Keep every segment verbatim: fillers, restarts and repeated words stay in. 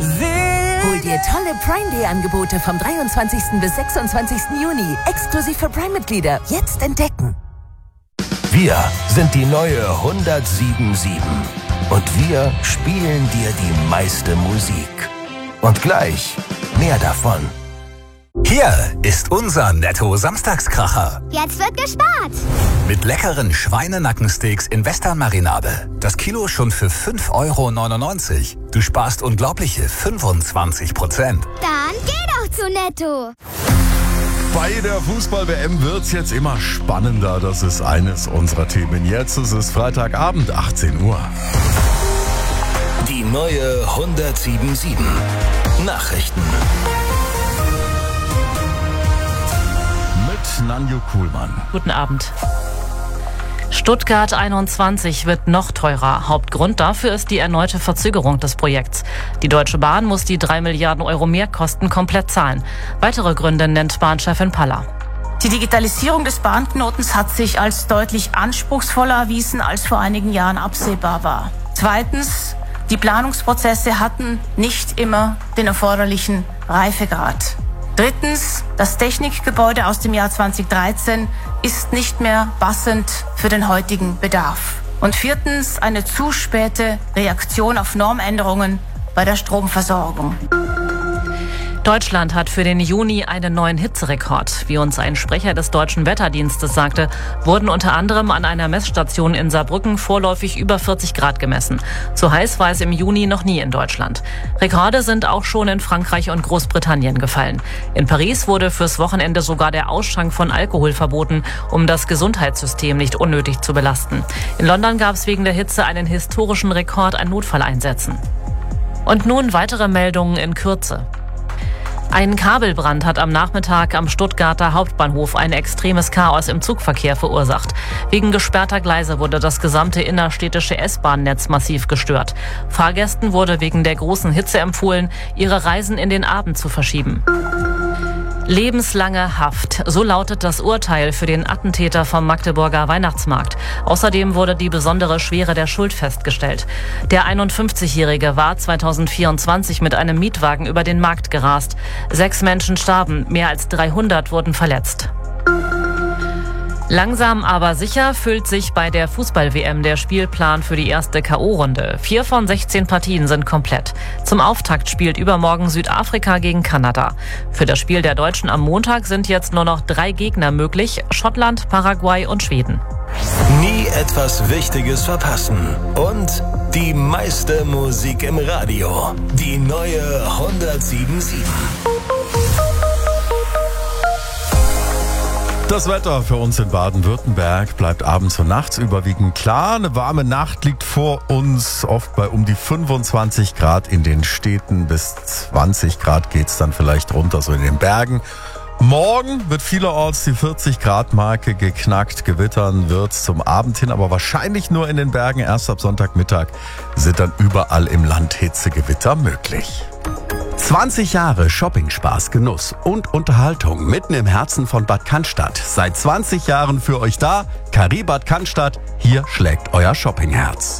Hol dir tolle Prime Day Angebote vom dreiundzwanzigsten bis sechsundzwanzigsten Juni. Exklusiv für Prime-Mitglieder. Jetzt entdecken. Wir sind die neue hundertsiebenundsiebzig. Und wir spielen dir die meiste Musik. Und gleich mehr davon. Hier ist unser Netto-Samstagskracher. Jetzt wird gespart. Mit leckeren Schweinenackensteaks in Western-Marinade. Das Kilo schon für fünf Euro neunundneunzig. Du sparst unglaubliche fünfundzwanzig Prozent. Dann geh doch zu Netto. Bei der Fußball-W M wird's jetzt immer spannender. Das ist eines unserer Themen. Jetzt ist es Freitagabend, achtzehn Uhr. Die neue hundertsiebenundsiebzig. Nachrichten. Mit Nanju Kuhlmann. Guten Abend. Stuttgart einundzwanzig wird noch teurer. Hauptgrund dafür ist die erneute Verzögerung des Projekts. Die Deutsche Bahn muss die drei Milliarden Euro Mehrkosten komplett zahlen. Weitere Gründe nennt Bahnchefin Paller. Die Digitalisierung des Bahnknotens hat sich als deutlich anspruchsvoller erwiesen, als vor einigen Jahren absehbar war. Zweitens, die Planungsprozesse hatten nicht immer den erforderlichen Reifegrad. Drittens, das Technikgebäude aus dem Jahr zweitausenddreizehn ist nicht mehr passend für den heutigen Bedarf. Und viertens, eine zu späte Reaktion auf Normänderungen bei der Stromversorgung. Deutschland hat für den Juni einen neuen Hitzerekord. Wie uns ein Sprecher des Deutschen Wetterdienstes sagte, wurden unter anderem an einer Messstation in Saarbrücken vorläufig über vierzig Grad gemessen. So heiß war es im Juni noch nie in Deutschland. Rekorde sind auch schon in Frankreich und Großbritannien gefallen. In Paris wurde fürs Wochenende sogar der Ausschank von Alkohol verboten, um das Gesundheitssystem nicht unnötig zu belasten. In London gab es wegen der Hitze einen historischen Rekord an Notfalleinsätzen. Und nun weitere Meldungen in Kürze. Ein Kabelbrand hat am Nachmittag am Stuttgarter Hauptbahnhof ein extremes Chaos im Zugverkehr verursacht. Wegen gesperrter Gleise wurde das gesamte innerstädtische S-Bahn-Netz massiv gestört. Fahrgästen wurde wegen der großen Hitze empfohlen, ihre Reisen in den Abend zu verschieben. Lebenslange Haft. So lautet das Urteil für den Attentäter vom Magdeburger Weihnachtsmarkt. Außerdem wurde die besondere Schwere der Schuld festgestellt. Der einundfünfzigjährige war zweitausendvierundzwanzig mit einem Mietwagen über den Markt gerast. Sechs Menschen starben, mehr als dreihundert wurden verletzt. Langsam aber sicher füllt sich bei der Fußball-W M der Spielplan für die erste K O-Runde. Vier von sechzehn Partien sind komplett. Zum Auftakt spielt übermorgen Südafrika gegen Kanada. Für das Spiel der Deutschen am Montag sind jetzt nur noch drei Gegner möglich: Schottland, Paraguay und Schweden. Nie etwas Wichtiges verpassen. Und die meiste Musik im Radio. Die neue hundertsiebenundsiebzig. Das Wetter für uns in Baden-Württemberg bleibt abends und nachts überwiegend klar. Eine warme Nacht liegt vor uns, oft bei um die fünfundzwanzig Grad in den Städten. Bis zwanzig Grad geht's dann vielleicht runter, so in den Bergen. Morgen wird vielerorts die vierzig Grad Marke geknackt. Gewittern wird's zum Abend hin, aber wahrscheinlich nur in den Bergen. Erst ab Sonntagmittag sind dann überall im Land Hitzegewitter möglich. zwanzig Jahre Shopping-Spaß, Genuss und Unterhaltung mitten im Herzen von Bad Cannstatt. Seit zwanzig Jahren für euch da. Carré Bad Cannstatt, hier schlägt euer Shoppingherz.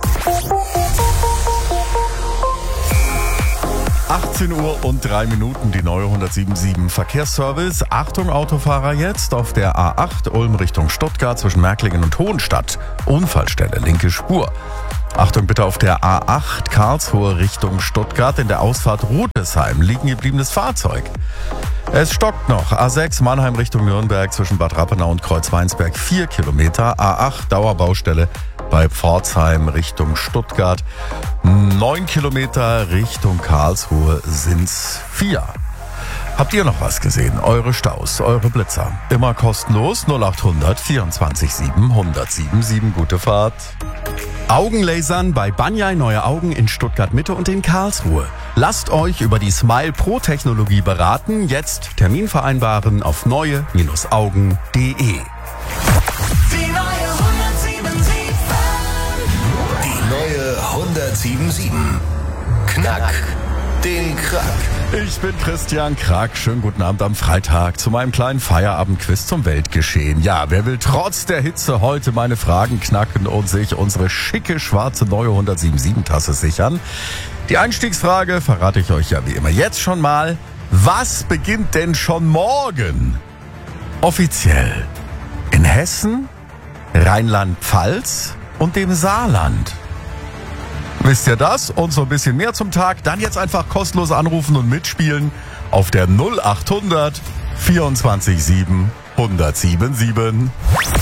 achtzehn Uhr und drei Minuten, die neue hundertsiebenundsiebzig Verkehrsservice. Achtung Autofahrer jetzt auf der A acht Ulm Richtung Stuttgart zwischen Märklingen und Hohenstadt. Unfallstelle, linke Spur. Achtung bitte auf der A acht Karlsruhe Richtung Stuttgart. In der Ausfahrt Rudesheim liegen gebliebenes Fahrzeug. Es stockt noch. A sechs Mannheim Richtung Nürnberg zwischen Bad Rappenau und Kreuzweinsberg vier Kilometer. A acht Dauerbaustelle bei Pforzheim Richtung Stuttgart. neun Kilometer Richtung Karlsruhe sind's vier. Habt ihr noch was gesehen? Eure Staus, eure Blitzer. Immer kostenlos null achthundert vierundzwanzig sieben hundertsiebenundsiebzig. Gute Fahrt. Augenlasern bei Banyai Neue Augen in Stuttgart Mitte und in Karlsruhe. Lasst euch über die Smile Pro Technologie beraten. Jetzt Termin vereinbaren auf neue Augen punkt de. Die neue hundertsiebenundsiebzig. Die neue hundertsiebenundsiebzig. Knack den Krack. Ich bin Christian Krack. Schönen guten Abend am Freitag zu meinem kleinen Feierabendquiz zum Weltgeschehen. Ja, wer will trotz der Hitze heute meine Fragen knacken und sich unsere schicke schwarze neue hundertsiebenundsiebzig-Tasse sichern? Die Einstiegsfrage verrate ich euch ja wie immer jetzt schon mal. Was beginnt denn schon morgen? Offiziell in Hessen, Rheinland-Pfalz und dem Saarland. Wisst ihr das und so ein bisschen mehr zum Tag? Dann jetzt einfach kostenlos anrufen und mitspielen auf der null acht hundert vierundzwanzig sieben hundertsiebenundsieben.